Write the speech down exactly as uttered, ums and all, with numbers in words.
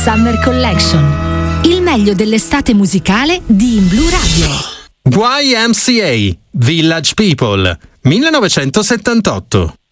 Summer Collection. Il meglio dell'estate musicale di In Blu Radio. Y M C A Village People millenovecentosettantotto.